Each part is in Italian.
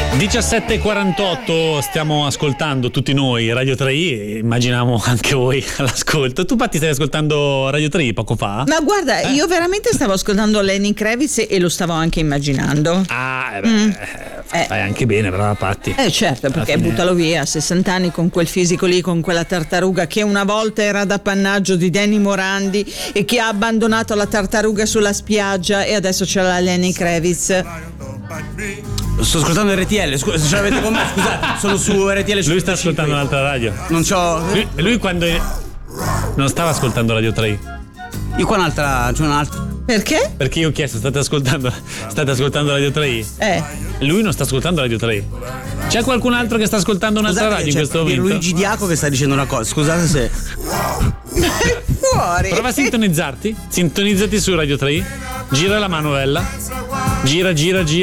17:48, stiamo ascoltando tutti noi Radio 3i, immaginiamo anche voi all'ascolto. Tu Patti stai ascoltando Radio 3i poco fa? Ma guarda, io veramente stavo ascoltando Lenny Kravitz e lo stavo anche immaginando. Fai anche bene, brava Patti. Certo, perché buttalo via a 60 anni con quel fisico lì, con quella tartaruga che una volta era d'appannaggio di Danny Morandi e che ha abbandonato la tartaruga sulla spiaggia e adesso c'è la Lenny Kravitz. Sto ascoltando RTL, scusa, se ce l'avete con me, scusate, sono su RTL. Lui sta ascoltando un'altra radio. Non c'ho. Lui quando non stava ascoltando Radio 3. Io qua c'è un'altra. Perché? Perché io ho chiesto, state ascoltando Radio 3? Lui non sta ascoltando Radio 3. C'è qualcun altro che sta ascoltando un'altra radio in questo momento? Luigi Diaco che sta dicendo una cosa, scusate se. Fuori. Prova a sintonizzarti. Sintonizzati su Radio 3. Gira la manovella. Gira.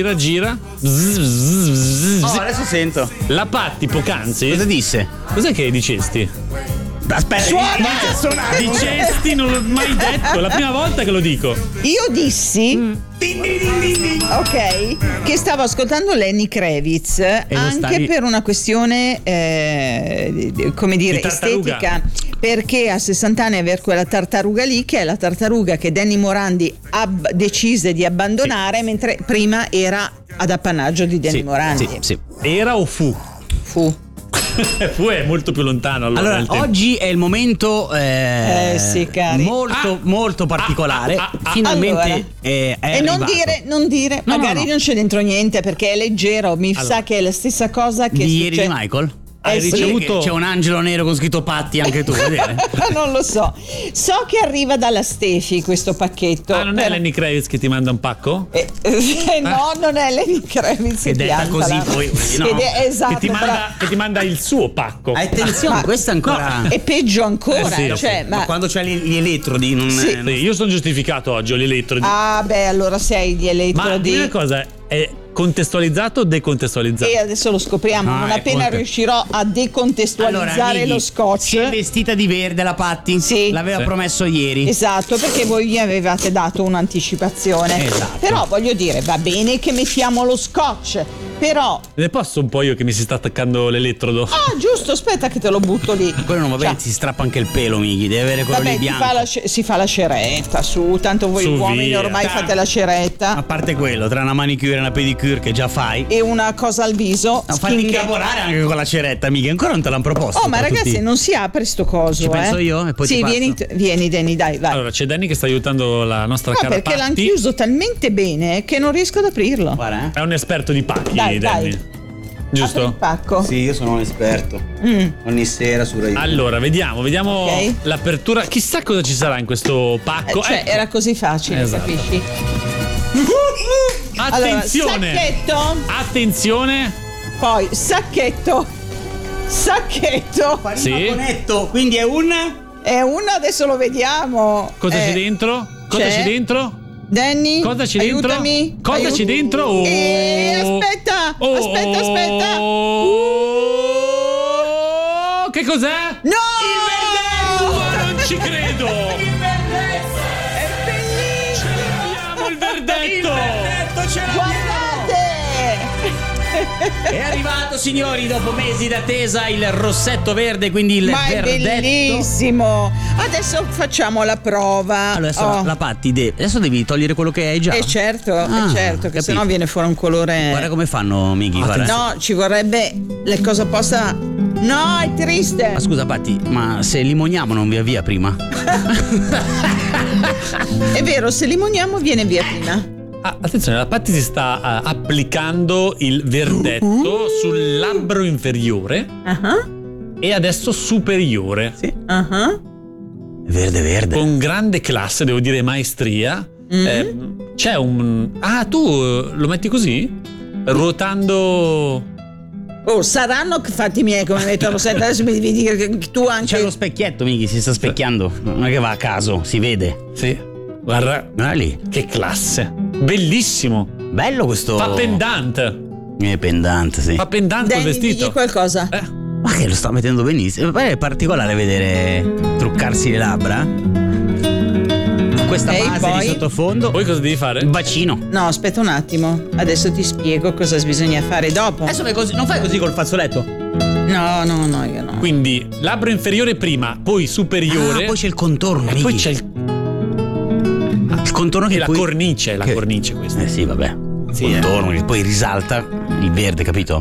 Adesso sento. La Patti poc'anzi. Cosa disse? Cos'è che dicesti? Aspetta, Dicesti, non l'ho mai detto, è la prima volta che lo dico. Io dissi ok, che stavo ascoltando Lenny Kravitz anche per una questione come dire estetica, perché a 60 anni aver quella tartaruga lì, che è la tartaruga che Danny Morandi decise di abbandonare, mentre prima era ad appannaggio di Danny Morandi. Sì. Era o fu? Fu è molto più lontano. Allora oggi è il momento sì, cari. molto particolare. Finalmente allora, è e arrivato. non dire magari non c'è dentro niente, perché è leggero. Mi sa che è la stessa cosa che di ieri di Michael. Hai ricevuto? C'è un angelo nero con scritto Patti anche tu, vedere? Non lo so che arriva dalla Stefi questo pacchetto. Non è Lenny Kravitz che ti manda un pacco? No, non è Lenny Kravitz che detta così poi no. Esatto, che ti manda il suo pacco. Attenzione, questa ancora è peggio ancora, ma quando c'è gli elettrodi non io sono giustificato oggi, ho gli elettrodi. Allora sei gli elettrodi. Ma una cosa è contestualizzato o decontestualizzato? E adesso lo scopriamo, non appena riuscirò a decontestualizzare lo scotch. Si è vestita di verde la Patti? Sì. L'aveva promesso ieri. Esatto, perché voi gli avevate dato un'anticipazione. Esatto. Però voglio dire, va bene che mettiamo lo scotch, però ne posso un po' io che mi si sta attaccando l'elettrodo? Giusto, aspetta che te lo butto lì. Quello non va bene, si strappa anche il pelo, Mighi, deve avere quello lì bianco. Si fa la ceretta, su, tanto voi uomini ormai fate la ceretta. A parte quello, tra una manicure e una pedicure che già fai e una cosa al viso, fatti lavorare anche con la ceretta, mica ancora non te l'hanno proposto. Ma ragazzi, non si apre sto coso. Ci penso io e poi sì, vieni Danny, dai, vai. Allora c'è Danny che sta aiutando la nostra cara perché Patti. l'hanno chiuso talmente bene che non riesco ad aprirlo. Guarda, è un esperto di pacchi, Danny. Giusto? Apri il pacco. Sì, io sono un esperto. Ogni sera su Rai. Allora, vediamo l'apertura. Chissà cosa ci sarà in questo pacco. Era così facile, esatto. Capisci? Attenzione! Allora, sacchetto. Attenzione! Poi sacchetto. Maconetto, quindi è un adesso lo vediamo. Cosa c'è dentro? C'è dentro? Danny, cosa c'è dentro? Aiutami. Cosa c'è dentro? Aspetta. Che cos'è? No! Il verdetto! Ma non ci credo! Il verdetto! È bellissimo! Abbiamo il verdetto! Il verdetto ce l'abbiamo! Guardate! È arrivato, signori, dopo mesi d'attesa, il rossetto verde, quindi il verdetto. È bellissimo! Adesso facciamo la prova. Allora, la Patti, adesso devi togliere quello che hai già. Certo, che sennò viene fuori un colore. Guarda come fanno, Mighi. No, ci vorrebbe le cose apposta. No, è triste. Ma scusa, Patti, ma se limoniamo non via prima? È vero, se limoniamo viene via prima. Attenzione, la Patti si sta applicando il verdetto sul labbro inferiore e adesso superiore. Sì. Verde. Con grande classe, devo dire maestria. C'è un... tu lo metti così? Ruotando... saranno fatti miei come mettono sempre. Adesso mi devi dire che tu anche... C'è lo specchietto, Mighi, si sta specchiando. Non è che va a caso, si vede. Sì. Guarda lì. Che classe. Bellissimo. Bello questo. Fa pendante. Pendante, sì. Fa pendante il vestito. Digli qualcosa. Ma che lo sta mettendo benissimo. Poi è particolare vedere truccarsi le labbra. questa base poi? di sottofondo. Poi cosa devi fare? Il bacino. No, aspetta un attimo. Adesso ti spiego cosa bisogna fare dopo. Adesso fai così, non fai così col fazzoletto? No, io no. Quindi labbro inferiore prima, poi superiore. Poi c'è il contorno. E poi c'è il contorno che la cornice, la cornice questa. Sì, vabbè. Sì, contorno che poi risalta il verde, capito?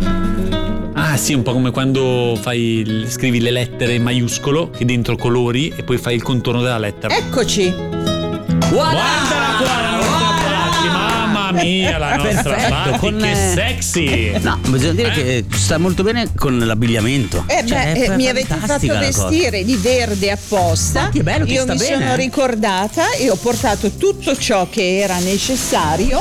Ah, sì, un po' come quando scrivi le lettere in maiuscolo, che dentro colori e poi fai il contorno della lettera. Eccoci. Guardala qua la nostra Patti, mamma mia, la nostra Patti, che sexy. No, bisogna dire che sta molto bene con l'abbigliamento. Mi avete fatto vestire di verde apposta. Che bello, io mi sono ricordata e ho portato tutto ciò che era necessario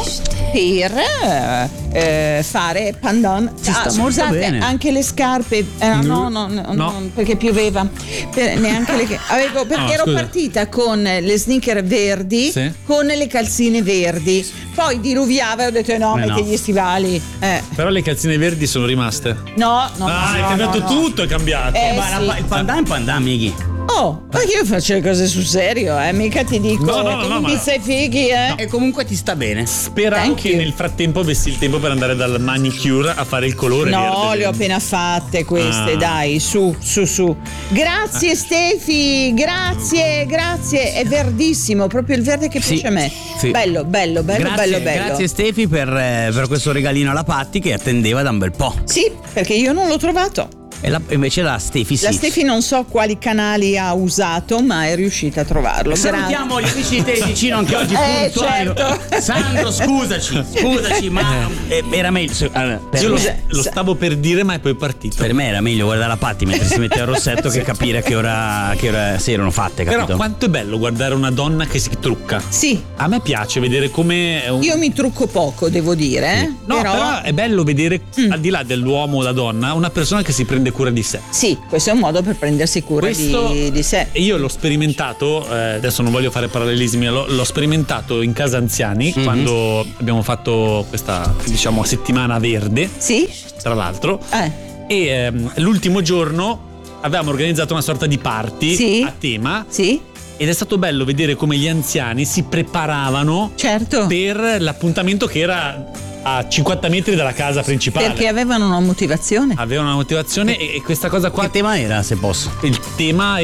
per fare pandan. Molto bene. Anche le scarpe. No, perché pioveva. Perché ero partita con le sneaker verdi, sì, con le calzine verdi. Poi diluviava e ho detto metti gli stivali. Però le calzine verdi sono rimaste. No. È cambiato tutto, è cambiato. Ma il pandan è pandan, Mighi. Ma io faccio le cose sul serio, mica ti dico mi sei fighi, E comunque ti sta bene. Speravo che nel frattempo avessi il tempo per andare dal manicure a fare il colore verde. No, le ho appena fatte queste, dai, su. Grazie Stefi, grazie, è verdissimo, proprio il verde che piace a me. Sì. Bello. Grazie Stefi per questo regalino alla Patti che attendeva da un bel po'. Sì, perché io non l'ho trovato. E invece la Stefi sì. La Stefi non so quali canali ha usato, ma è riuscita a trovarlo. Salutiamo gli amici di Ticino anche oggi puntuali. Certo. Sandro, scusaci, ma era meglio. Io lo stavo per dire, ma è poi partito. Per me era meglio guardare la Patti mentre si mette il rossetto che capire che ora si erano fatte, capito? Però quanto è bello guardare una donna che si trucca. Sì. A me piace vedere come Io mi trucco poco, devo dire. No, però è bello vedere al di là dell'uomo o la donna una persona che si prende cura di sé. Sì, questo è un modo per prendersi cura di sé. E io l'ho sperimentato, adesso non voglio fare parallelismi, l'ho sperimentato in casa anziani quando abbiamo fatto questa, diciamo, settimana verde. Sì. Tra l'altro. E l'ultimo giorno avevamo organizzato una sorta di party a tema. Sì. Ed è stato bello vedere come gli anziani si preparavano per l'appuntamento che era a 50 metri dalla casa principale. Perché avevano una motivazione. E questa cosa qua. Che tema era, se posso? Il tema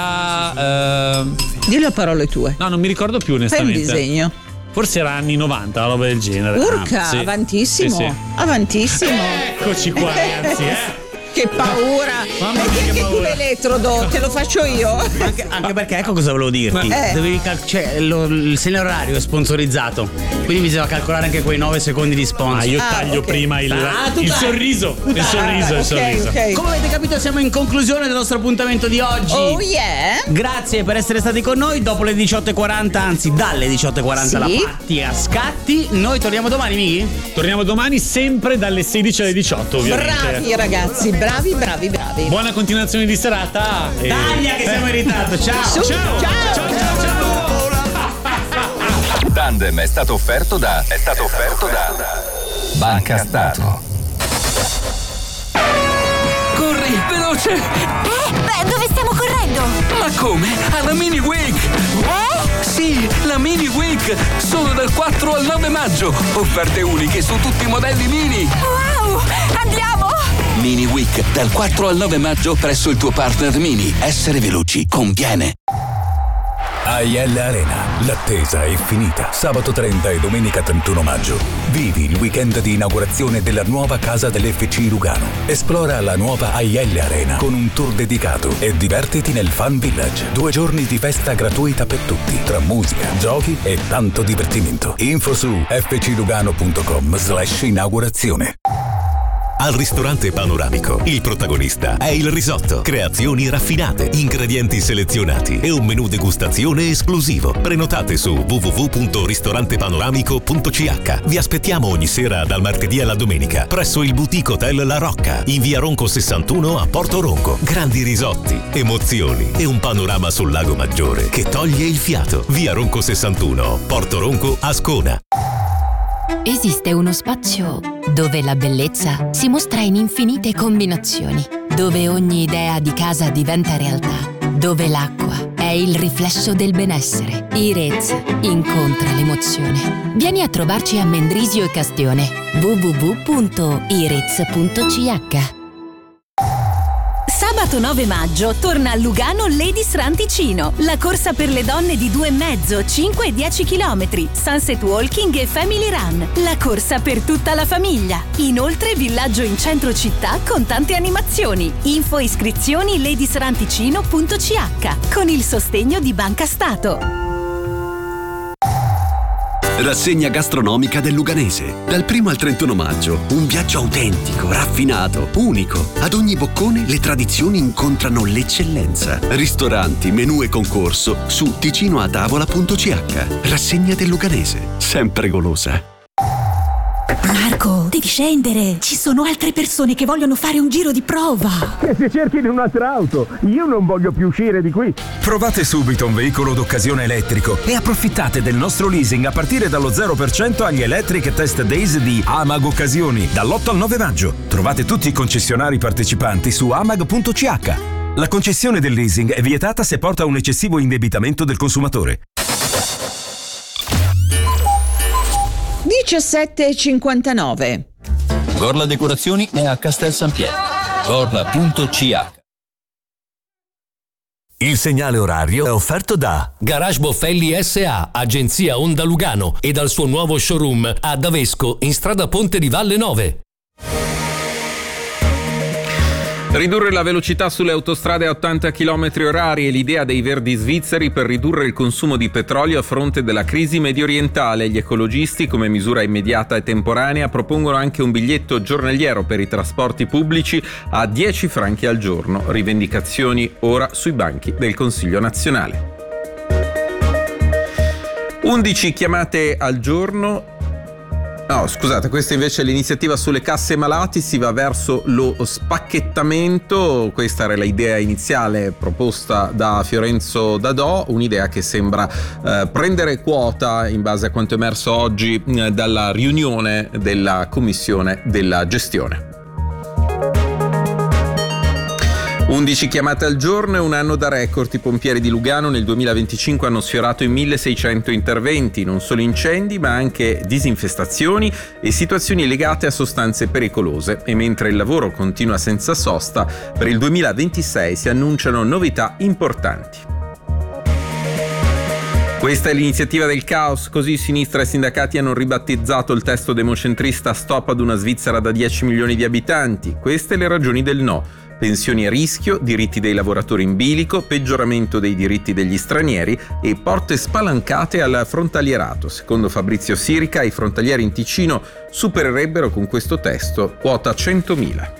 era Dillo a parole tue. No, non mi ricordo più onestamente. Fai un disegno. Forse era anni 90, una roba del genere. Urca, sì. avantissimo. Sì. Avantissimo. Eccoci qua, ragazzi, Che paura! Mamma Metti mia, che anche tu paura. l'elettrodo, te lo faccio io. Anche perché ecco cosa volevo dirti. Il segno orario è sponsorizzato, quindi bisogna calcolare anche quei 9 secondi di sponsor. Io taglio prima il sorriso. Il sorriso. Okay. Come avete capito, siamo in conclusione del nostro appuntamento di oggi. Oh yeah! Grazie per essere stati con noi. Dopo le 18.40, anzi dalle 18.40 la Patti a scatti. Noi torniamo domani, Mighi? Torniamo domani sempre dalle 16 alle 18, ovviamente. Bravi ragazzi, bravi. Buona continuazione di serata. Taglia che siamo in ritardo. Ciao. Ciao. Tandem è stato offerto da Banca Stato. Corri, veloce! Dove stiamo correndo? Ma come? Alla Mini Week! Sì, la Mini Week! Solo dal 4 al 9 maggio! Offerte uniche su tutti i modelli Mini! Wow! Andiamo! Mini Week, dal 4 al 9 maggio presso il tuo partner Mini. Essere veloci conviene. Aiella Arena. L'attesa è finita. Sabato 30 e domenica 31 maggio. Vivi il weekend di inaugurazione della nuova casa dell'FC Lugano. Esplora la nuova Aiella Arena con un tour dedicato e divertiti nel Fun Village. 2 giorni di festa gratuita per tutti, tra musica, giochi e tanto divertimento. Info su fclugano.com/inaugurazione. Al ristorante Panoramico il protagonista è il risotto. Creazioni raffinate, ingredienti selezionati e un menù degustazione esclusivo. Prenotate su www.ristorantepanoramico.ch. Vi aspettiamo ogni sera dal martedì alla domenica presso il Boutique Hotel La Rocca in via Ronco 61 a Porto Ronco. Grandi risotti, emozioni e un panorama sul lago Maggiore che toglie il fiato. Via Ronco 61, Porto Ronco, Ascona. Esiste uno spazio dove la bellezza si mostra in infinite combinazioni, dove ogni idea di casa diventa realtà, dove l'acqua è il riflesso del benessere. Irez incontra l'emozione. Vieni a trovarci a Mendrisio e Castione. www.irez.ch. Sabato 9 maggio torna a Lugano Ladies Run Ticino, la corsa per le donne di 2,5, 5 e 10 km, Sunset Walking e Family Run, la corsa per tutta la famiglia. Inoltre villaggio in centro città con tante animazioni. Info e iscrizioni ladisranticino.ch con il sostegno di Banca Stato. Rassegna gastronomica del Luganese. Dal 1 al 31 maggio, un viaggio autentico, raffinato, unico. Ad ogni boccone le tradizioni incontrano l'eccellenza. Ristoranti, menù e concorso su ticinoatavola.ch. Rassegna del Luganese, sempre golosa. Marco, devi scendere. Ci sono altre persone che vogliono fare un giro di prova. Che si cerchino un'altra auto. Io non voglio più uscire di qui. Provate subito un veicolo d'occasione elettrico e approfittate del nostro leasing a partire dallo 0% agli Electric Test Days di Amag Occasioni dall'8 al 9 maggio. Trovate tutti i concessionari partecipanti su amag.ch. La concessione del leasing è vietata se porta a un eccessivo indebitamento del consumatore. 17:59. Gorla Decorazioni è a Castel San Pietro. Gorla.ch. Il segnale orario è offerto da Garage Boffelli SA, agenzia Onda Lugano, e dal suo nuovo showroom a Davesco in strada Ponte di Valle 9. Ridurre la velocità sulle autostrade a 80 km/h è l'idea dei Verdi svizzeri per ridurre il consumo di petrolio a fronte della crisi mediorientale. Gli ecologisti, come misura immediata e temporanea, propongono anche un biglietto giornaliero per i trasporti pubblici a 10 franchi al giorno. Rivendicazioni ora sui banchi del Consiglio nazionale. 11 chiamate al giorno. No, scusate, questa invece è l'iniziativa sulle casse malati, si va verso lo spacchettamento. Questa era l'idea iniziale proposta da Fiorenzo Dadò, un'idea che sembra prendere quota in base a quanto emerso oggi dalla riunione della Commissione della Gestione. 11 chiamate al giorno e un anno da record. I pompieri di Lugano nel 2025 hanno sfiorato i 1600 interventi, non solo incendi ma anche disinfestazioni e situazioni legate a sostanze pericolose. E mentre il lavoro continua senza sosta, per il 2026 si annunciano novità importanti. Questa è l'iniziativa del caos, così sinistra e sindacati hanno ribattezzato il testo democentrista Stop ad una Svizzera da 10 milioni di abitanti. Queste le ragioni del no. Pensioni a rischio, diritti dei lavoratori in bilico, peggioramento dei diritti degli stranieri e porte spalancate al frontalierato. Secondo Fabrizio Sirica, i frontalieri in Ticino supererebbero con questo testo quota 100.000.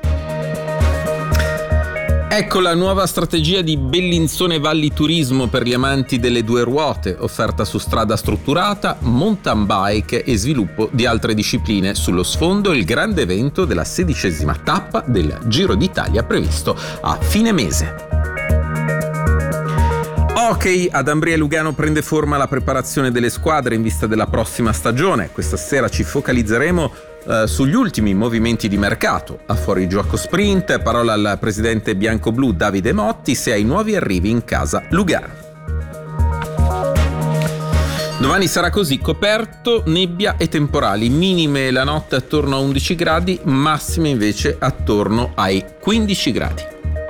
Ecco la nuova strategia di Bellinzone Valli Turismo per gli amanti delle due ruote, offerta su strada strutturata, mountain bike e sviluppo di altre discipline. Sullo sfondo il grande evento della 16ª tappa del Giro d'Italia previsto a fine mese. Ok, ad Ambria e Lugano prende forma la preparazione delle squadre in vista della prossima stagione. Questa sera ci focalizzeremo sugli ultimi movimenti di mercato. A fuorigioco sprint, parola al presidente bianco-blu Davide Motti, se ai nuovi arrivi in casa Lugano. Domani sarà così, coperto, nebbia e temporali, minime la notte attorno a 11 gradi, massime invece attorno ai 15 gradi.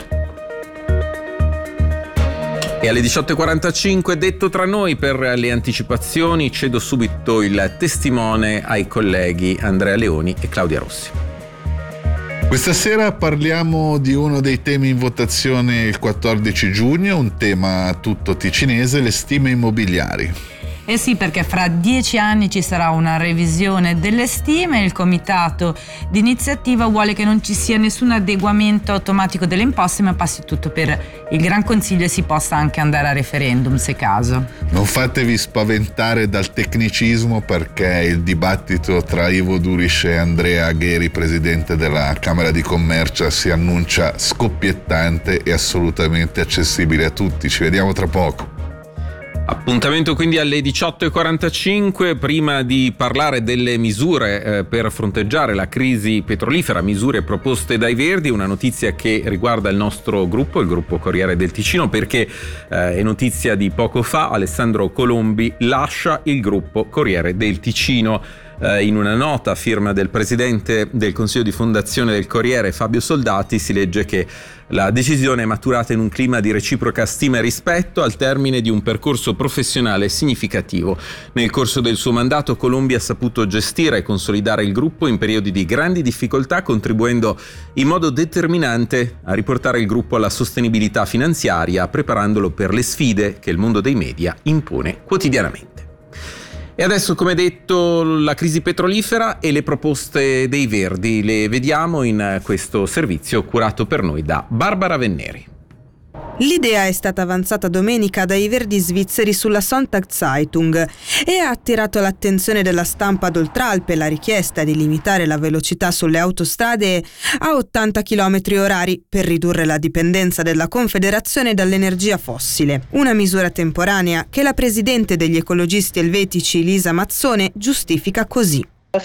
E alle 18:45, detto tra noi, per le anticipazioni cedo subito il testimone ai colleghi Andrea Leoni e Claudia Rossi. Questa sera parliamo di uno dei temi in votazione il 14 giugno, un tema tutto ticinese, le stime immobiliari. Eh sì, perché fra 10 anni ci sarà una revisione delle stime e il comitato d'iniziativa vuole che non ci sia nessun adeguamento automatico delle imposte, ma passi tutto per il Gran Consiglio e si possa anche andare a referendum se caso. Non fatevi spaventare dal tecnicismo, perché il dibattito tra Ivo Duris e Andrea Agheri, presidente della Camera di Commercio, si annuncia scoppiettante e assolutamente accessibile a tutti. Ci vediamo tra poco. Appuntamento quindi alle 18.45. Prima di parlare delle misure per fronteggiare la crisi petrolifera, misure proposte dai Verdi, una notizia che riguarda il nostro gruppo, il gruppo Corriere del Ticino, perché è notizia di poco fa: Alessandro Colombi lascia il gruppo Corriere del Ticino. In una nota a firma del presidente del Consiglio di Fondazione del Corriere, Fabio Soldati, si legge che la decisione è maturata in un clima di reciproca stima e rispetto al termine di un percorso professionale significativo. Nel corso del suo mandato Colombi ha saputo gestire e consolidare il gruppo in periodi di grandi difficoltà, contribuendo in modo determinante a riportare il gruppo alla sostenibilità finanziaria, preparandolo per le sfide che il mondo dei media impone quotidianamente. E adesso, come detto, la crisi petrolifera e le proposte dei Verdi le vediamo in questo servizio curato per noi da Barbara Venneri. L'idea è stata avanzata domenica dai Verdi svizzeri sulla Sonntagszeitung e ha attirato l'attenzione della stampa d'Oltralpe la richiesta di limitare la velocità sulle autostrade a 80 km/h per ridurre la dipendenza della Confederazione dall'energia fossile. Una misura temporanea che la presidente degli ecologisti elvetici Lisa Mazzone giustifica così.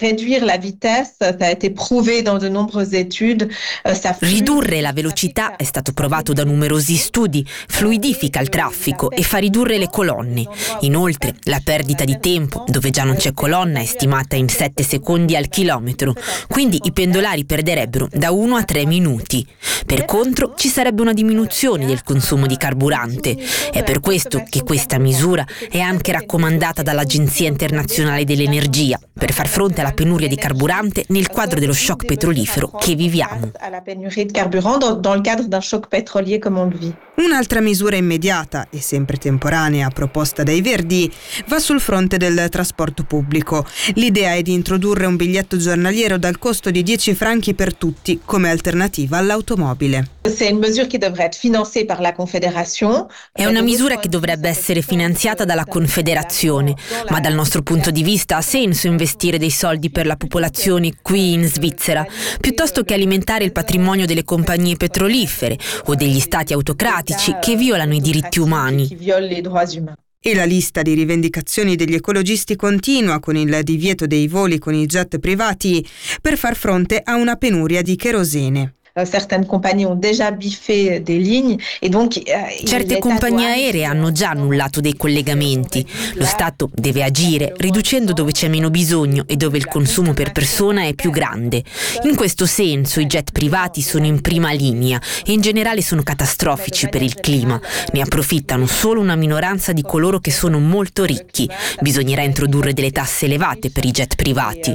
Ridurre la velocità è stato provato da numerosi studi, fluidifica il traffico e fa ridurre le colonne. Inoltre, la perdita di tempo, dove già non c'è colonna, è stimata in 7 secondi al chilometro, quindi i pendolari perderebbero da 1 a 3 minuti. Per contro, ci sarebbe una diminuzione del consumo di carburante. È per questo che questa misura è anche raccomandata dall'Agenzia Internazionale dell'Energia, per far fronte alla penuria di carburante nel quadro dello shock petrolifero che viviamo. Un'altra misura immediata e sempre temporanea proposta dai Verdi va sul fronte del trasporto pubblico. L'idea è di introdurre un biglietto giornaliero dal costo di 10 franchi per tutti come alternativa all'automobile. È una misura che dovrebbe essere finanziata dalla Confederazione, ma dal nostro punto di vista ha senso investire dei soldi per la popolazione qui in Svizzera, piuttosto che alimentare il patrimonio delle compagnie petrolifere o degli stati autocratici che violano i diritti umani. E la lista di rivendicazioni degli ecologisti continua, con il divieto dei voli con i jet privati per far fronte a una penuria di cherosene. Certe compagnie aeree hanno già annullato dei collegamenti. Lo Stato deve agire riducendo dove c'è meno bisogno e dove il consumo per persona è più grande. In questo senso i jet privati sono in prima linea e in generale sono catastrofici per il clima. Ne approfittano solo una minoranza di coloro che sono molto ricchi. Bisognerà introdurre delle tasse elevate per i jet privati.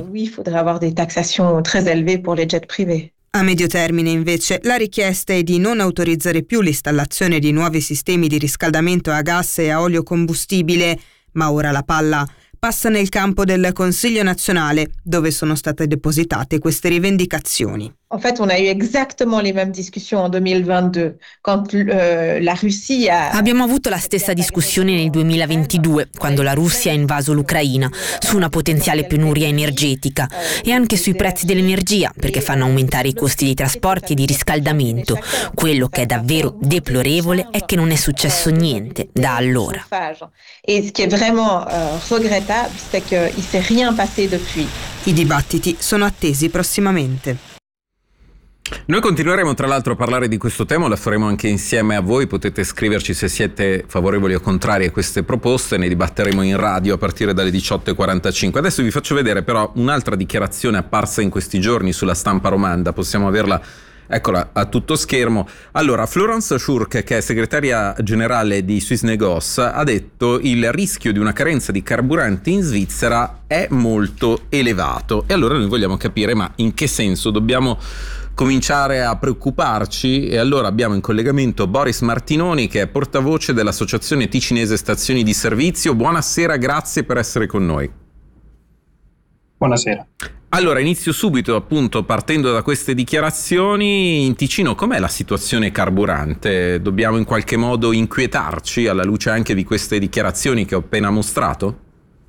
A medio termine, invece, la richiesta è di non autorizzare più l'installazione di nuovi sistemi di riscaldamento a gas e a olio combustibile, ma ora la palla passa nel campo del Consiglio nazionale, dove sono state depositate queste rivendicazioni. En fait, on a eu exactement les mêmes discussions en 2022 quand la Russie a... Abbiamo avuto la stessa discussione nel 2022, quando la Russia ha invaso l'Ucraina, su una potenziale penuria energetica e anche sui prezzi dell'energia, perché fanno aumentare i costi dei trasporti e di riscaldamento. Quello che è davvero deplorevole è che non è successo niente da allora. Et ce qui est vraiment regrettable, c'est qu'il s'est rien passé depuis. I dibattiti sono attesi prossimamente. Noi continueremo tra l'altro a parlare di questo tema, lo faremo anche insieme a voi, potete scriverci se siete favorevoli o contrari a queste proposte, ne dibatteremo in radio a partire dalle 18.45. Adesso vi faccio vedere però un'altra dichiarazione apparsa in questi giorni sulla stampa romanda, possiamo averla, eccola a tutto schermo. Allora, Florence Schurk, che è segretaria generale di Swissnegos, ha detto: il rischio di una carenza di carburanti in Svizzera è molto elevato. E allora noi vogliamo capire, ma in che senso dobbiamo cominciare a preoccuparci? E allora abbiamo in collegamento Boris Martinoni, che è portavoce dell'Associazione Ticinese Stazioni di Servizio. Buonasera, grazie per essere con noi. Buonasera. Allora, inizio subito, appunto, partendo da queste dichiarazioni. In Ticino com'è la situazione carburante? Dobbiamo in qualche modo inquietarci alla luce anche di queste dichiarazioni che ho appena mostrato?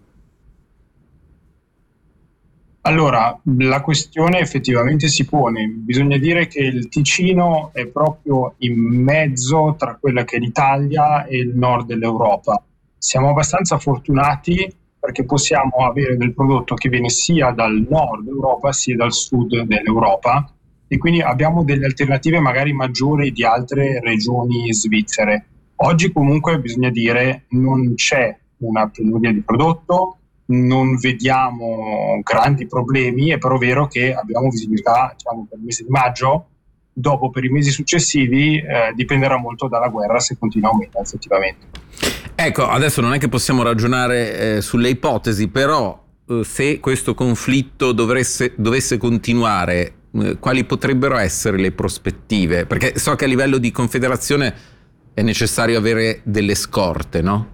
Allora, la questione effettivamente si pone. Bisogna dire che il Ticino è proprio in mezzo tra quella che è l'Italia e il nord dell'Europa. siamo abbastanza fortunati perché possiamo avere del prodotto che viene sia dal nord Europa sia dal sud dell'Europa, e quindi abbiamo delle alternative magari maggiori di altre regioni svizzere. Oggi comunque bisogna dire non c'è una penuria di prodotto, non vediamo grandi problemi, è però vero che abbiamo visibilità, diciamo, per il mese di maggio. Dopo, per i mesi successivi, dipenderà molto dalla guerra, se continua a aumentare effettivamente. Ecco, adesso non è che possiamo ragionare sulle ipotesi, però se questo conflitto dovesse continuare, quali potrebbero essere le prospettive? Perché so che a livello di confederazione è necessario avere delle scorte, no?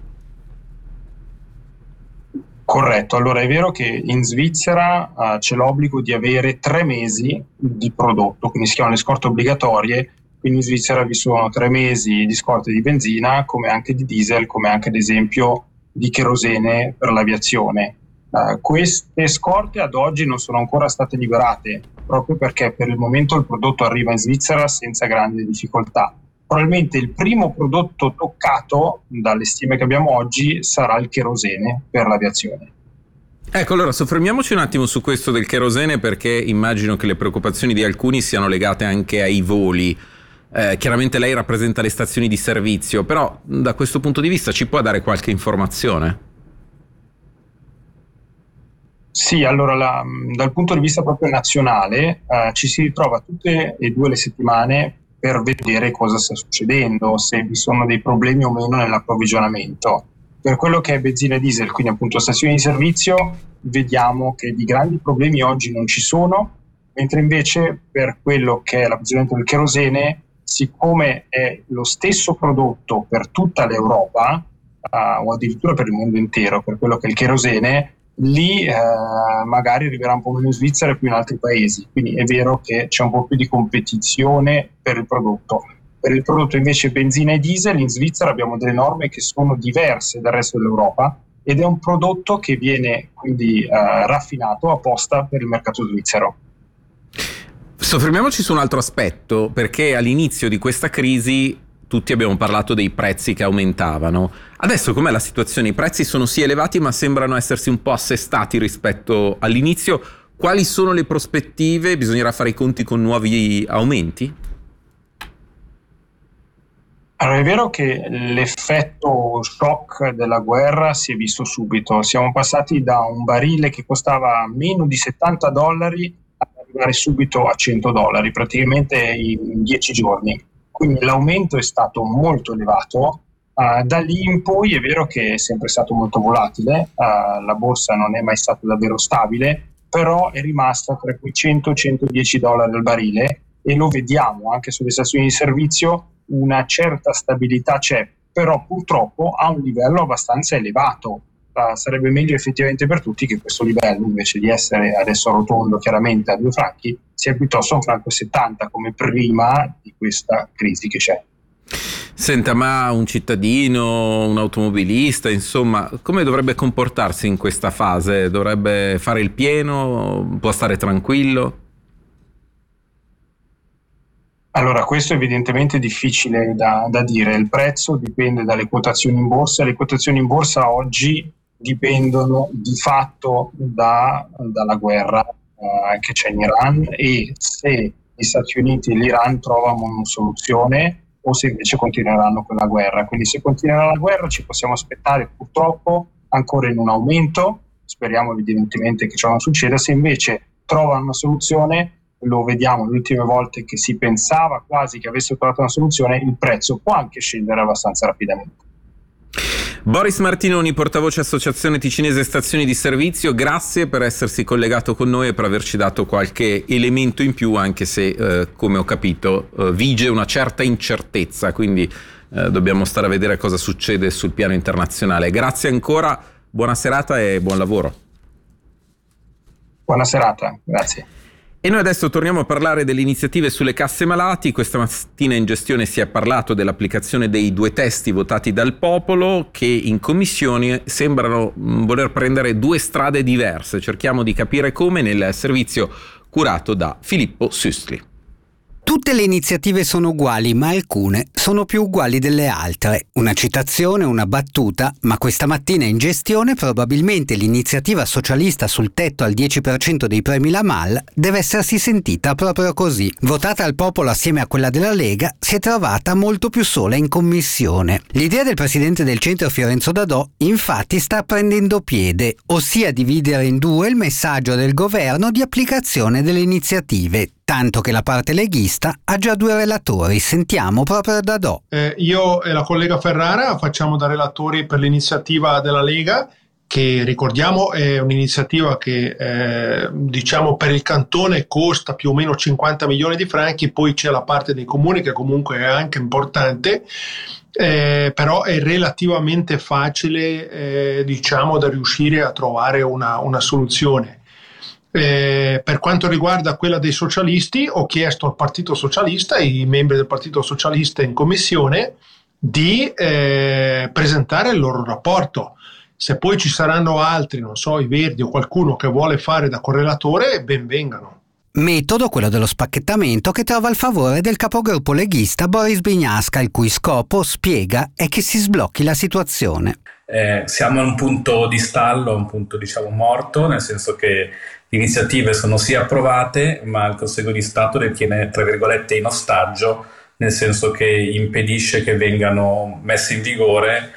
Corretto, allora è vero che in Svizzera c'è l'obbligo di avere 3 mesi di prodotto, quindi si chiamano le scorte obbligatorie, quindi in Svizzera vi sono 3 mesi di scorte di benzina, come anche di diesel, come anche ad esempio di cherosene per l'aviazione. Queste scorte ad oggi non sono ancora state liberate, proprio perché per il momento il prodotto arriva in Svizzera senza grandi difficoltà. Probabilmente il primo prodotto toccato, dalle stime che abbiamo oggi, sarà il cherosene per l'aviazione. Ecco, allora soffermiamoci un attimo su questo del cherosene, perché immagino che le preoccupazioni di alcuni siano legate anche ai voli. Chiaramente lei rappresenta le stazioni di servizio, però da questo punto di vista ci può dare qualche informazione? Sì, allora dal punto di vista proprio nazionale ci si ritrova tutte e 2 le settimane per vedere cosa sta succedendo, se vi sono dei problemi o meno nell'approvvigionamento. Per quello che è benzina e diesel, quindi appunto stazioni di servizio, vediamo che di grandi problemi oggi non ci sono, mentre invece per quello che è l'approvvigionamento del cherosene, siccome è lo stesso prodotto per tutta l'Europa, o addirittura per il mondo intero, per quello che è il cherosene, lì magari arriverà un po' meno in Svizzera e più in altri paesi, quindi è vero che c'è un po' più di competizione per il prodotto. Per il prodotto invece benzina e diesel in Svizzera abbiamo delle norme che sono diverse dal resto dell'Europa ed è un prodotto che viene quindi raffinato apposta per il mercato svizzero. Soffermiamoci su un altro aspetto, perché all'inizio di questa crisi tutti abbiamo parlato dei prezzi che aumentavano. Adesso com'è la situazione? I prezzi sono sì elevati, ma sembrano essersi un po' assestati rispetto all'inizio. Quali sono le prospettive? Bisognerà fare i conti con nuovi aumenti? Allora, è vero che l'effetto shock della guerra si è visto subito. Siamo passati da un barile che costava meno di $70 ad arrivare subito a $100, praticamente in 10 giorni. Quindi l'aumento è stato molto elevato. Da lì in poi è vero che è sempre stato molto volatile, la borsa non è mai stata davvero stabile, però è rimasta tra quei $100 e $110 al barile e lo vediamo anche sulle stazioni di servizio, una certa stabilità c'è, però purtroppo a un livello abbastanza elevato. Sarebbe meglio effettivamente per tutti che questo livello, invece di essere adesso rotondo chiaramente a 2 franchi, sia piuttosto a $1,70 come prima di questa crisi che c'è. Senta, ma un cittadino, un automobilista, insomma, come dovrebbe comportarsi in questa fase? Dovrebbe fare il pieno? Può stare tranquillo? Allora, questo è evidentemente difficile da dire. Il prezzo dipende dalle quotazioni in borsa. Le quotazioni in borsa oggi dipendono di fatto dalla guerra che c'è in Iran e se gli Stati Uniti e l'Iran trovano una soluzione o se invece continueranno con la guerra. Quindi se continuerà la guerra ci possiamo aspettare purtroppo ancora in un aumento, speriamo evidentemente che ciò non succeda. Se invece trovano una soluzione, lo vediamo le ultime volte che si pensava quasi che avessero trovato una soluzione, il prezzo può anche scendere abbastanza rapidamente. Boris Martinoni, portavoce Associazione Ticinese Stazioni di Servizio, grazie per essersi collegato con noi e per averci dato qualche elemento in più, anche se, come ho capito, vige una certa incertezza, quindi dobbiamo stare a vedere cosa succede sul piano internazionale. Grazie ancora, buona serata e buon lavoro. Buona serata, grazie. E noi adesso torniamo a parlare delle iniziative sulle casse malati. Questa mattina in gestione si è parlato dell'applicazione dei 2 testi votati dal popolo che in commissione sembrano voler prendere 2 strade diverse. Cerchiamo di capire come nel servizio curato da Filippo Süssli. Tutte le iniziative sono uguali, ma alcune sono più uguali delle altre. Una citazione, una battuta, ma questa mattina in gestione probabilmente l'iniziativa socialista sul tetto al 10% dei premi Lamal deve essersi sentita proprio così. Votata al popolo assieme a quella della Lega, si è trovata molto più sola in commissione. L'idea del presidente del centro Fiorenzo Dadò infatti sta prendendo piede, ossia dividere in due il messaggio del governo di applicazione delle iniziative, tanto che la parte leghista ha già 2 relatori. Sentiamo proprio Dadò. Io e la collega Ferrara facciamo da relatori per l'iniziativa della Lega, che ricordiamo è un'iniziativa che diciamo per il cantone costa più o meno 50 milioni di franchi, poi c'è la parte dei comuni che comunque è anche importante, però è relativamente facile diciamo da riuscire a trovare una soluzione. Per quanto riguarda quella dei socialisti, ho chiesto al Partito Socialista e ai membri del Partito Socialista in commissione di presentare il loro rapporto. Se poi ci saranno altri, non so, i Verdi o qualcuno che vuole fare da correlatore, ben vengano. Metodo, quello dello spacchettamento, che trova il favore del capogruppo leghista Boris Bignasca, il cui scopo, spiega, è che si sblocchi la situazione. Siamo a un punto di stallo, un punto diciamo morto, nel senso che le iniziative sono sì approvate, ma il Consiglio di Stato le tiene tra virgolette in ostaggio, nel senso che impedisce che vengano messe in vigore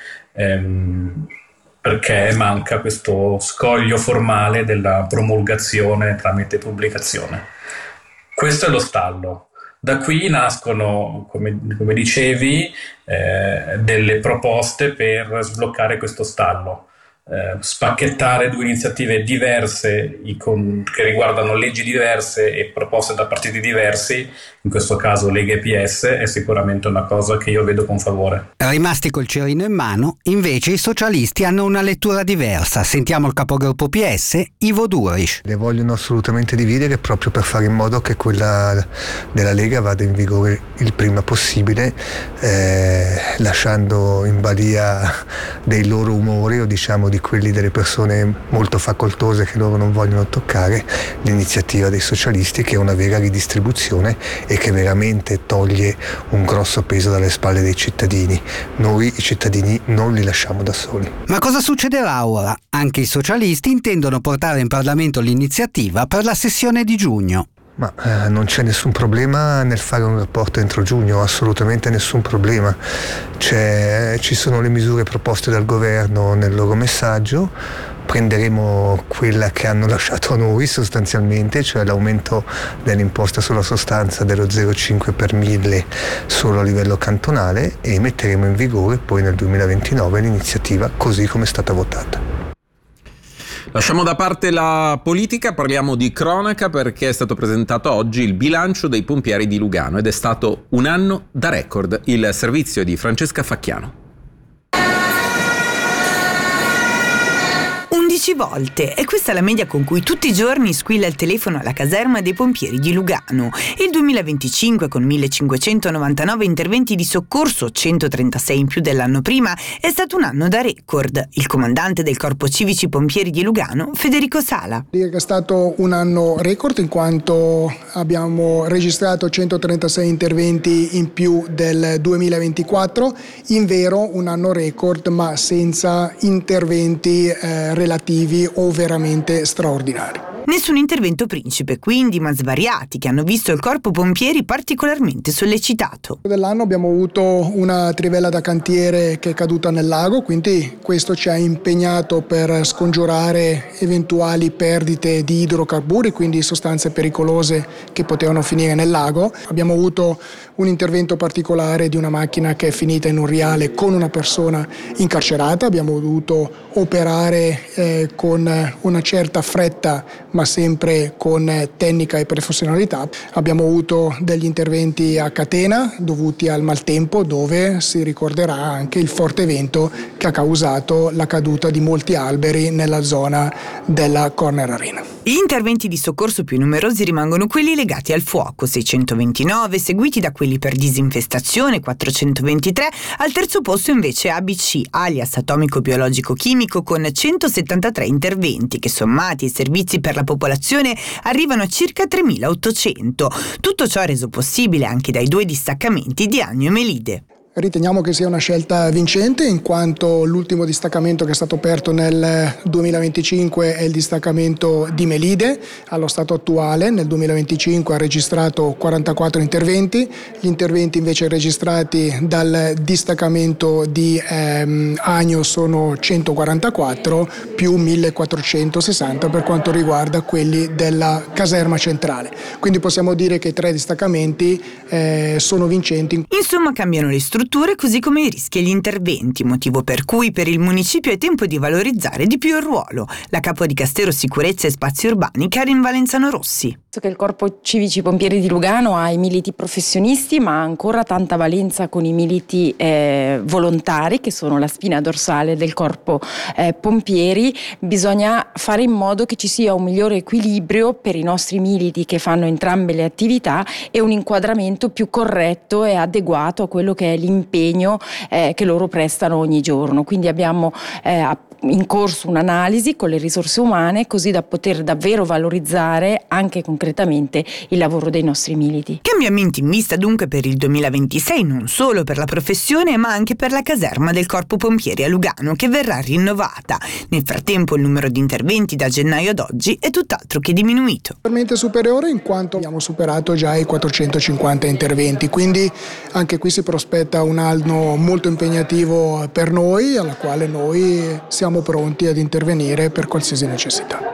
perché manca questo scoglio formale della promulgazione tramite pubblicazione. Questo è lo stallo. Da qui nascono, come dicevi, delle proposte per sbloccare questo stallo. Spacchettare 2 iniziative diverse che riguardano leggi diverse e proposte da partiti diversi, in questo caso Lega e PS, è sicuramente una cosa che io vedo con favore. Rimasti col cerino in mano, invece i socialisti hanno una lettura diversa. Sentiamo il capogruppo PS, Ivo Durisch. Le vogliono assolutamente dividere proprio per fare in modo che quella della Lega vada in vigore il prima possibile, lasciando in balia dei loro umori o diciamo di quelli delle persone molto facoltose che loro non vogliono toccare, l'iniziativa dei socialisti, che è una vera ridistribuzione e che veramente toglie un grosso peso dalle spalle dei cittadini. Noi i cittadini non li lasciamo da soli. Ma cosa succederà ora? Anche i socialisti intendono portare in Parlamento l'iniziativa per la sessione di giugno. Ma non c'è nessun problema nel fare un rapporto entro giugno, assolutamente nessun problema. Ci sono le misure proposte dal governo nel loro messaggio, prenderemo quella che hanno lasciato noi sostanzialmente, cioè l'aumento dell'imposta sulla sostanza dello 0,5 per 1000 solo a livello cantonale, e metteremo in vigore poi nel 2029 l'iniziativa così come è stata votata. Lasciamo da parte la politica, parliamo di cronaca, perché è stato presentato oggi il bilancio dei pompieri di Lugano ed è stato un anno da record. Il servizio di Francesca Facchiano. 11 volte, e questa è la media con cui tutti i giorni squilla il telefono alla caserma dei pompieri di Lugano. Il 2025, con 1599 interventi di soccorso, 136 in più dell'anno prima, è stato un anno da record. Il comandante del Corpo Civici Pompieri di Lugano, Federico Sala. È stato un anno record in quanto abbiamo registrato 136 interventi in più del 2024, in vero un anno record ma senza interventi relativi o veramente straordinari. Nessun intervento principe, quindi, ma svariati, che hanno visto il corpo pompieri particolarmente sollecitato. Dell'anno abbiamo avuto una trivella da cantiere che è caduta nel lago, quindi questo ci ha impegnato per scongiurare eventuali perdite di idrocarburi, quindi sostanze pericolose che potevano finire nel lago. Abbiamo avuto un intervento particolare di una macchina che è finita in un riale con una persona incarcerata. Abbiamo dovuto operare con una certa fretta, ma sempre con tecnica e professionalità. Abbiamo avuto degli interventi a catena dovuti al maltempo, dove si ricorderà anche il forte vento che ha causato la caduta di molti alberi nella zona della Corner Arena. Gli interventi di soccorso più numerosi rimangono quelli legati al fuoco, 629, seguiti da quelli per disinfestazione, 423, al terzo posto invece ABC, alias atomico biologico chimico, con 173 interventi che, sommati ai servizi per la la popolazione arrivano a circa 3.800. Tutto ciò è reso possibile anche dai 2 distaccamenti di Agno e Melide. Riteniamo che sia una scelta vincente, in quanto l'ultimo distaccamento che è stato aperto nel 2025 è il distaccamento di Melide. Allo stato attuale nel 2025 ha registrato 44 interventi, gli interventi invece registrati dal distaccamento di Agno sono 144 più 1460 per quanto riguarda quelli della caserma centrale. Quindi possiamo dire che i 3 distaccamenti sono vincenti. Insomma, cambiano le strutture così come i rischi e gli interventi, motivo per cui per il municipio è tempo di valorizzare di più il ruolo. La capo di Castero Sicurezza e Spazi Urbani, Karin Valenzano Rossi. Che il Corpo Civici Pompieri di Lugano ha i militi professionisti, ma ha ancora tanta valenza con i militi volontari, che sono la spina dorsale del Corpo Pompieri. Bisogna fare in modo che ci sia un migliore equilibrio per i nostri militi che fanno entrambe le attività e un inquadramento più corretto e adeguato a quello che è l'impegno che loro prestano ogni giorno. Quindi abbiamo in corso un'analisi con le risorse umane, così da poter davvero valorizzare anche concretamente il lavoro dei nostri militi. Cambiamenti in vista dunque per il 2026, non solo per la professione ma anche per la caserma del Corpo Pompieri a Lugano, che verrà rinnovata. Nel frattempo il numero di interventi da gennaio ad oggi è tutt'altro che diminuito. Leggermente superiore, in quanto abbiamo superato già i 450 interventi, quindi anche qui si prospetta un anno molto impegnativo per noi, alla quale noi siamo pronti ad intervenire per qualsiasi necessità.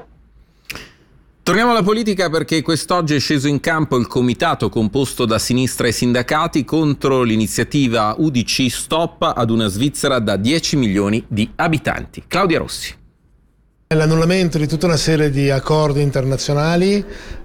Torniamo alla politica, perché quest'oggi è sceso in campo il comitato composto da sinistra e sindacati contro l'iniziativa UDC Stop ad una Svizzera da 10 milioni di abitanti. Claudia Rossi. L'annullamento di tutta una serie di accordi internazionali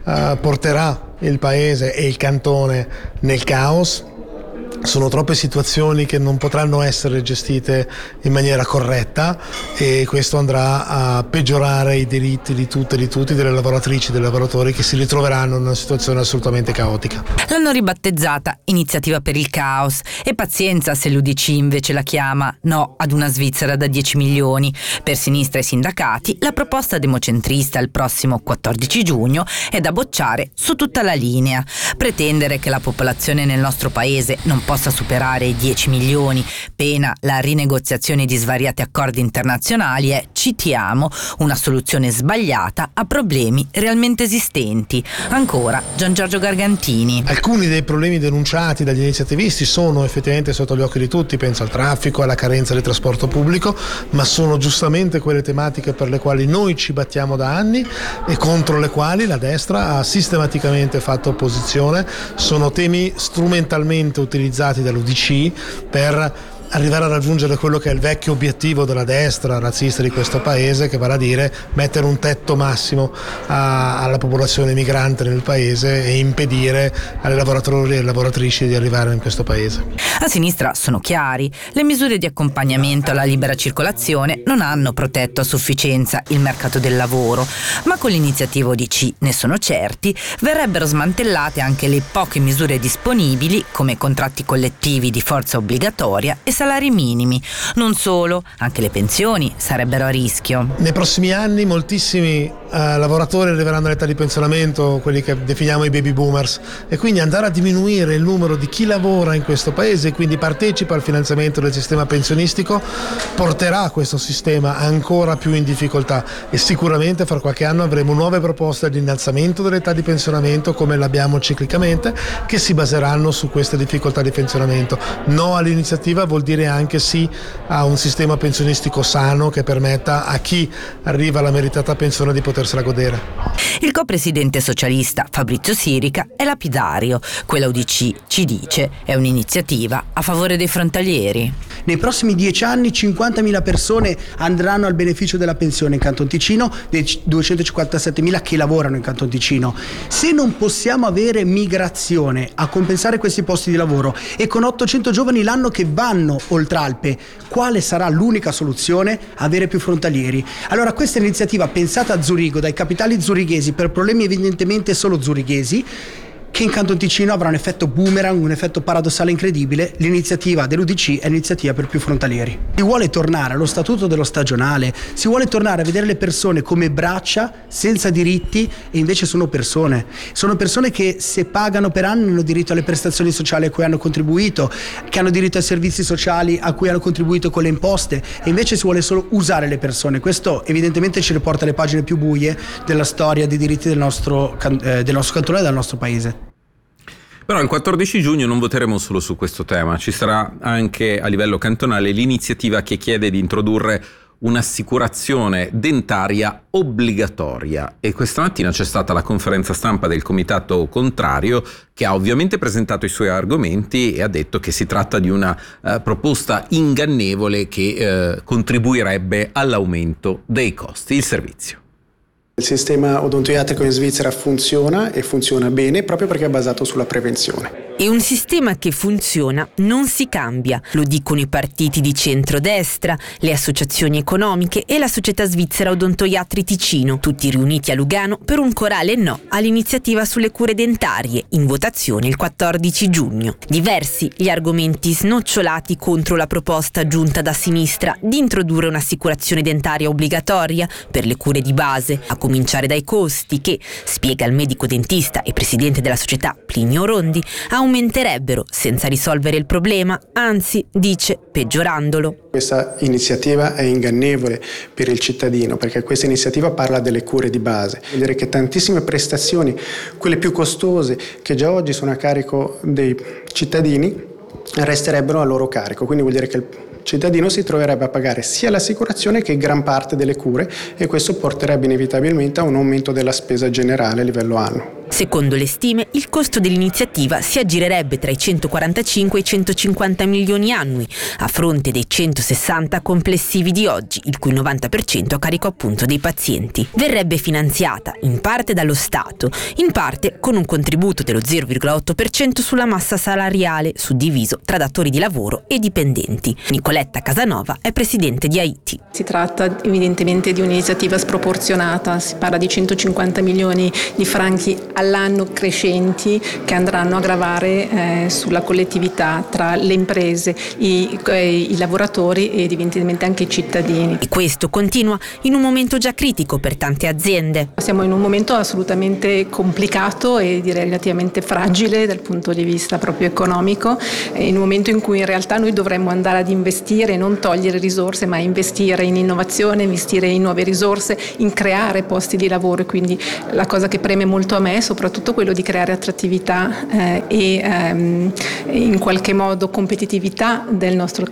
porterà il paese e il cantone nel caos. Sono troppe situazioni che non potranno essere gestite in maniera corretta e questo andrà a peggiorare i diritti di tutte e di tutti, delle lavoratrici e dei lavoratori, che si ritroveranno in una situazione assolutamente caotica. L'hanno ribattezzata Iniziativa per il Caos e pazienza se l'UDC invece la chiama No ad una Svizzera da 10 milioni. Per sinistra e sindacati la proposta democentrista il prossimo 14 giugno è da bocciare su tutta la linea. Pretendere che la popolazione nel nostro paese non possa superare i 10 milioni, pena la rinegoziazione di svariati accordi internazionali, è, citiamo, una soluzione sbagliata a problemi realmente esistenti. Ancora Gian Giorgio Gargantini. Alcuni dei problemi denunciati dagli iniziativisti sono effettivamente sotto gli occhi di tutti, penso al traffico, alla carenza del trasporto pubblico, ma sono giustamente quelle tematiche per le quali noi ci battiamo da anni e contro le quali la destra ha sistematicamente fatto opposizione. Sono temi strumentalmente utilizzati dall'UDC per arrivare a raggiungere quello che è il vecchio obiettivo della destra razzista di questo paese, che vale a dire mettere un tetto massimo alla popolazione migrante nel paese e impedire ai lavoratori e alle lavoratrici di arrivare in questo paese. A sinistra sono chiari: le misure di accompagnamento alla libera circolazione non hanno protetto a sufficienza il mercato del lavoro, ma con l'iniziativa UDC, ne sono certi, verrebbero smantellate anche le poche misure disponibili come contratti collettivi di forza obbligatoria e salari minimi. Non solo, anche le pensioni sarebbero a rischio. Nei prossimi anni moltissimi lavoratori arriveranno all'età di pensionamento, quelli che definiamo i baby boomers, e quindi andare a diminuire il numero di chi lavora in questo paese e quindi partecipa al finanziamento del sistema pensionistico porterà questo sistema ancora più in difficoltà, e sicuramente fra qualche anno avremo nuove proposte di innalzamento dell'età di pensionamento, come l'abbiamo ciclicamente, che si baseranno su queste difficoltà di pensionamento. No all'iniziativa vuol dire anche sì a un sistema pensionistico sano che permetta a chi arriva alla meritata pensione di potersela godere. Il co-presidente socialista Fabrizio Sirica è lapidario. Quella UDC, ci dice, è un'iniziativa a favore dei frontalieri. Nei prossimi 10 anni 50.000 persone andranno al beneficio della pensione in Canton Ticino, dei 257.000 che lavorano in Canton Ticino. Se non possiamo avere migrazione a compensare questi posti di lavoro e con 800 giovani l'anno che vanno oltre Alpe, quale sarà l'unica soluzione? Avere più frontalieri. Allora questa iniziativa pensata a Zurigo dai capitali zurighesi per problemi evidentemente solo zurighesi che in Canton Ticino avrà un effetto boomerang, un effetto paradossale incredibile. L'iniziativa dell'UDC è l'iniziativa per più frontalieri. Si vuole tornare allo statuto dello stagionale, si vuole tornare a vedere le persone come braccia senza diritti, e invece sono persone che se pagano per anno hanno diritto alle prestazioni sociali a cui hanno contribuito, che hanno diritto ai servizi sociali a cui hanno contribuito con le imposte, e invece si vuole solo usare le persone. Questo evidentemente ci riporta alle pagine più buie della storia dei diritti del nostro cantone e del nostro paese. Però il 14 giugno non voteremo solo su questo tema, ci sarà anche a livello cantonale l'iniziativa che chiede di introdurre un'assicurazione dentaria obbligatoria, e questa mattina c'è stata la conferenza stampa del comitato contrario, che ha ovviamente presentato i suoi argomenti e ha detto che si tratta di una proposta ingannevole che contribuirebbe all'aumento dei costi. Il servizio. Il sistema odontoiatrico in Svizzera funziona, e funziona bene proprio perché è basato sulla prevenzione. E un sistema che funziona non si cambia, lo dicono i partiti di centrodestra, le associazioni economiche e la Società Svizzera Odontoiatri Ticino, tutti riuniti a Lugano per un corale no all'iniziativa sulle cure dentarie, in votazione il 14 giugno. Diversi gli argomenti snocciolati contro la proposta giunta da sinistra di introdurre un'assicurazione dentaria obbligatoria per le cure di base, a cominciare dai costi che, spiega il medico dentista e presidente della società Plinio Rondi, aumenterebbero senza risolvere il problema, anzi, dice, peggiorandolo. Questa iniziativa è ingannevole per il cittadino, perché questa iniziativa parla delle cure di base. Vuol dire che tantissime prestazioni, quelle più costose, che già oggi sono a carico dei cittadini, resterebbero a loro carico. Quindi vuol dire che il cittadino si troverebbe a pagare sia l'assicurazione che gran parte delle cure, e questo porterebbe inevitabilmente a un aumento della spesa generale a livello annuo. Secondo le stime, il costo dell'iniziativa si aggirerebbe tra i 145 e i 150 milioni annui, a fronte dei 160 complessivi di oggi, il cui 90% a carico appunto dei pazienti. Verrebbe finanziata in parte dallo Stato, in parte con un contributo dello 0,8% sulla massa salariale, suddiviso tra datori di lavoro e dipendenti. Nicoletta Casanova è presidente di AITI. Si tratta evidentemente di un'iniziativa sproporzionata, si parla di 150 milioni di franchi all'anno crescenti che andranno a gravare sulla collettività tra le imprese, i lavoratori ed evidentemente anche i cittadini. E questo continua in un momento già critico per tante aziende. Siamo in un momento assolutamente complicato e direi relativamente fragile dal punto di vista proprio economico, in un momento in cui in realtà noi dovremmo andare ad investire, non togliere risorse, ma investire in innovazione, investire in nuove risorse, in creare posti di lavoro. Quindi la cosa che preme molto a me è soprattutto quello di creare attrattività e in qualche modo competitività del nostro